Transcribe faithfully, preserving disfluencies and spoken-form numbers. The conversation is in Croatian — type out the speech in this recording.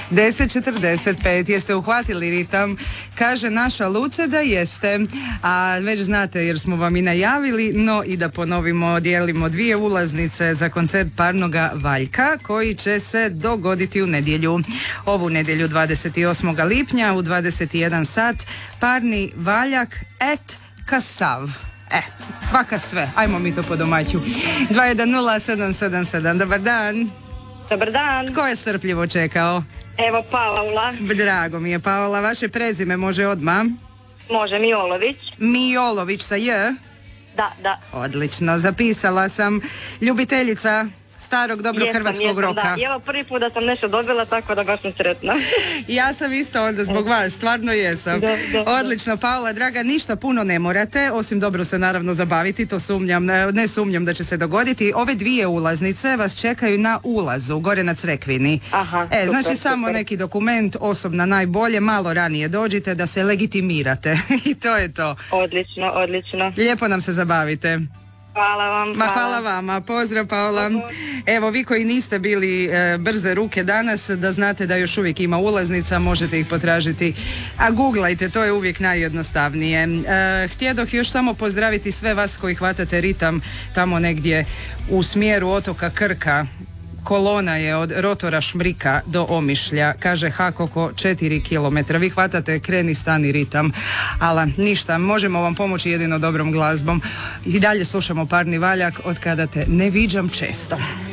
deset četrdeset pet. Jeste uhvatili ritam? Kaže naša Luce da jeste. A već znate jer smo vam i najavili, no i da ponovimo, dijelimo dvije ulaznice za koncert Parnoga Valjka koji će se dogoditi u nedjelju. Ovu nedjelju dvadeset osmog lipnja u dvadeset jedan sat. Parni Valjak et Kastav. E, vaka sve, ajmo mi to po domaću. dva jedan nula sedam sedam sedam. Dobar dan. Dobar dan. Tko je strpljivo čekao? Evo Paula. Drago mi je Paola, vaše prezime može odmah? Može, Mijolović. Mijolović sa J? Da, da. Odlično, zapisala sam. Ljubiteljica starog dobrog jesam, hrvatskog jesam, roka. Da. I evo prvi put da sam nešto dobila, tako da baš sam sretna. Ja sam isto onda zbog vas, stvarno jesam. Da, da, Odlično, Paola, draga, ništa puno ne morate, osim dobro se naravno zabaviti, to sumnjam, ne sumnjam da će se dogoditi. Ove dvije ulaznice vas čekaju na ulazu, gore na Crekvini. Aha, e, super, znači samo super. neki dokument, osobna najbolje, malo ranije dođite da se legitimirate. I to je to. Odlično, odlično. Lijepo nam se zabavite. Hvala vam. Ma hvala vama, pozdrav Paola. Evo vi koji niste bili e, brze ruke danas, da znate da još uvijek ima ulaznica, možete ih potražiti, a googlajte, to je uvijek najjednostavnije. E, htjedoh još samo pozdraviti sve vas koji hvatate ritam tamo negdje u smjeru otoka Krka. Kolona je od rotora Šmrika do Omišlja, kaže Hakoko četiri kilometra. Vi hvatate kreni stani ritam, ala ništa, možemo vam pomoći jedino dobrom glazbom. I dalje slušamo Parni Valjak od kada te ne viđam često.